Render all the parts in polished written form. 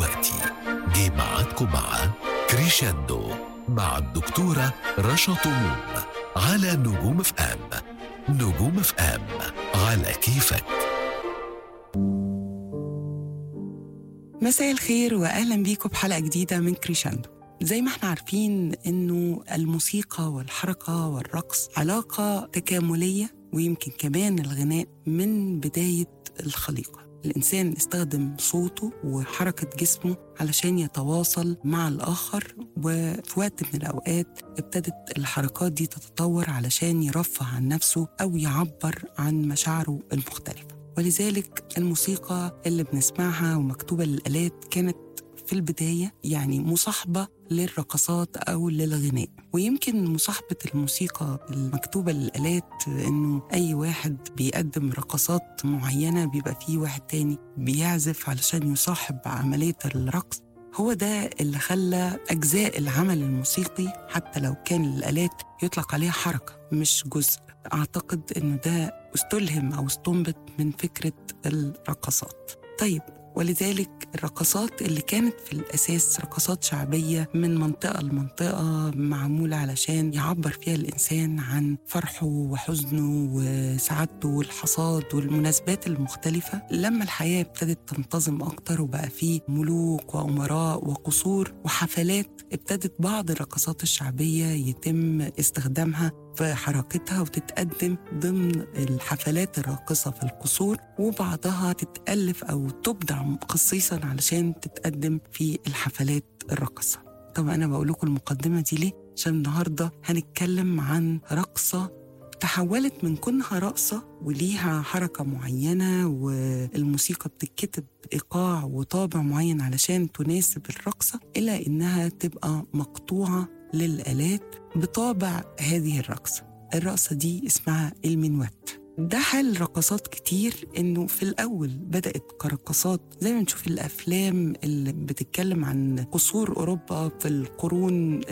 دلوقتي جه ميعادكم مع كريشاندو مع الدكتورة رشا طموم على نجوم اف ام. نجوم اف ام على كيفك. مساء الخير وأهلا بيكم بحلقة جديدة من كريشاندو. زي ما احنا عارفين إنه الموسيقى والحركة والرقص علاقة تكاملية، ويمكن كمان الغناء من بداية الخليقة. الإنسان استخدم صوته وحركة جسمه علشان يتواصل مع الآخر، وفي وقت من الأوقات ابتدت الحركات دي تتطور علشان يرفه عن نفسه أو يعبر عن مشاعره المختلفة. ولذلك الموسيقى اللي بنسمعها ومكتوبة للآلات كانت في البداية يعني مصاحبة للرقصات أو للغناء. ويمكن مصاحبة الموسيقى المكتوبة للآلات إنه أي واحد بيقدم رقصات معينة بيبقى فيه واحد تاني بيعزف علشان يصاحب عملية الرقص. هو ده اللي خلى أجزاء العمل الموسيقي حتى لو كان الآلات يطلق عليها حركة مش جزء. أعتقد إنه ده استلهم أو استنبط من فكرة الرقصات. طيب، ولذلك الرقصات اللي كانت في الأساس رقصات شعبية من منطقة لمنطقة، معمولة علشان يعبر فيها الإنسان عن فرحه وحزنه وسعادته والحصاد والمناسبات المختلفة. لما الحياة ابتدت تنتظم أكتر وبقى فيه ملوك وأمراء وقصور وحفلات، ابتدت بعض الرقصات الشعبية يتم استخدامها في حركتها وتتقدم ضمن الحفلات الراقصة في القصور، وبعضها تتألف أو تبدع خصيصاً علشان تتقدم في الحفلات الراقصة. طبعا أنا بقول لكم المقدمة دي ليه؟ عشان النهاردة هنتكلم عن رقصة تحولت من كونها رقصة وليها حركة معينة والموسيقى بتتكتب إيقاع وطابع معين علشان تناسب الرقصة، إلى إنها تبقى مقطوعة للآلات بطابع هذه الرقصة دي اسمها المنوات. ده حال رقصات كتير، إنه في الأول بدأت كرقصات زي ما نشوف الأفلام اللي بتتكلم عن قصور أوروبا في القرون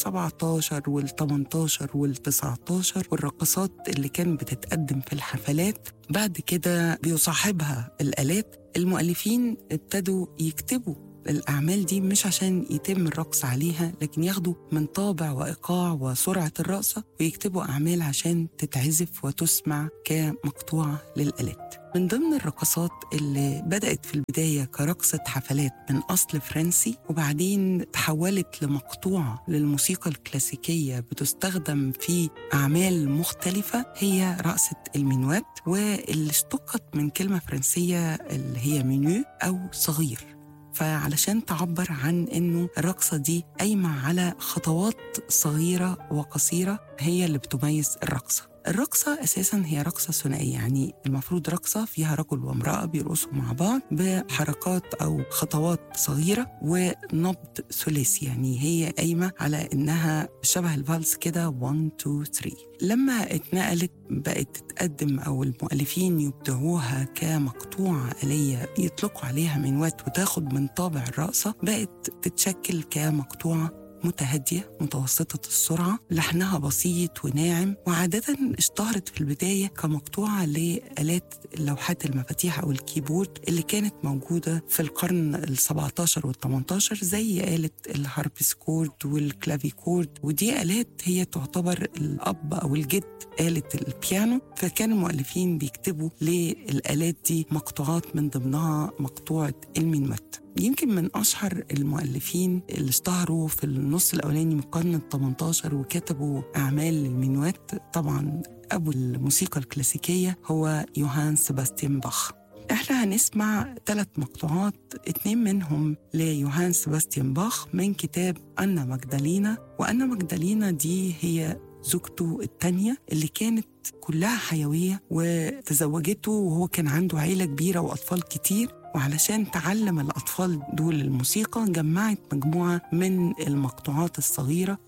17 وال18 وال19، والرقصات اللي كانت بتتقدم في الحفلات. بعد كده بيصاحبها الآلات. المؤلفين ابتدوا يكتبوا الأعمال دي مش عشان يتم الرقص عليها، لكن ياخدوا من طابع وإيقاع وسرعة الرقصة ويكتبوا أعمال عشان تتعزف وتسمع كمقطوعة للآلات. من ضمن الرقصات اللي بدأت في البداية كرقصة حفلات من أصل فرنسي، وبعدين تحولت لمقطوعة للموسيقى الكلاسيكية بتستخدم في أعمال مختلفة، هي رقصة المنوات، واللي اشتقت من كلمة فرنسية اللي هي منيو أو صغير. فعلشان تعبر عن إنه الرقصة دي قايمة على خطوات صغيرة وقصيرة هي اللي بتميز الرقصة أساساً هي رقصة ثنائية، يعني المفروض رقصة فيها رجل وامرأة بيرقصوا مع بعض بحركات أو خطوات صغيرة ونبض ثلاثي، يعني هي قايمة على إنها شبه الفالس كده 1 2 3. لما اتنقلت بقت تتقدم أو المؤلفين يبدعوها كمقطوعة آلية يطلقوا عليها منوات وتاخد من طابع الرقصة، بقت تتشكل كمقطوعة متهادية متوسطة السرعة، لحنها بسيط وناعم، وعادة اشتهرت في البداية كمقطوعة لآلات لوحات المفاتيح أو الكيبورد اللي كانت موجودة في القرن 17 وال18، زي آلة الهاربسكورد والكلافيكورد. ودي آلات هي تعتبر الأب أو الجد آلة البيانو، فكان المؤلفين بيكتبوا للآلات دي مقطوعات من ضمنها مقطوعة المنوات. يمكن من أشهر المؤلفين اللي اشتهروا في النص الأولاني من القرن ال18 وكتبوا أعمال للمنوات، طبعا أبو الموسيقى الكلاسيكية هو يوهان سباستيان باخ. احنا هنسمع 3 مقطوعات، 2 منهم ليوهان سباستيان باخ من كتاب أنا مجدلينا. وأنا مجدلينا دي هي زوجته الثانية اللي كانت كلها حيوية، وتزوجته وهو كان عنده عيلة كبيرة وأطفال كتير، وعلشان تعلم الأطفال دول الموسيقى جمعت مجموعة من المقطوعات الصغيرة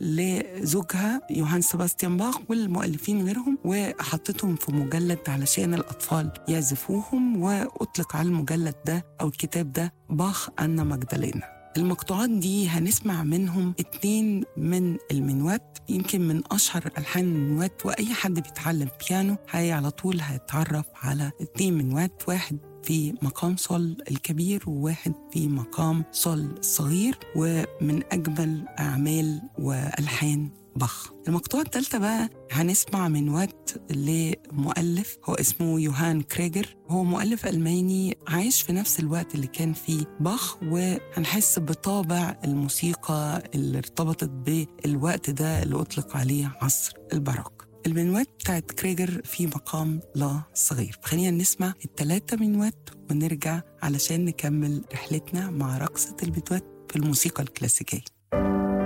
لزوجها يوهان سباستيان باخ والمؤلفين غيرهم، وحطتهم في مجلد علشان الأطفال يعزفوهم، وأطلق على المجلد ده أو الكتاب ده باخ أنا مجدلينا. المقطوعات دي هنسمع منهم 2 من المنوات، يمكن من أشهر ألحان المنوات، وأي حد بيتعلم بيانو هي على طول هيتعرف على 2 منوات، واحد في مقام صول الكبير وواحد في مقام صول الصغير، ومن أجمل أعمال وألحان باخ. المقطوعة الثالثة بقى هنسمع من وقت لمؤلف هو اسمه يوهان كريجر. هو مؤلف ألماني عايش في نفس الوقت اللي كان فيه باخ، وهنحس بطابع الموسيقى اللي ارتبطت بالوقت ده اللي أطلق عليه عصر الباروك. المنوات بتاعت كريجر في مقام لا صغير. خلينا نسمع ال3 منوات ونرجع علشان نكمل رحلتنا مع رقصة المنوات في الموسيقى الكلاسيكية.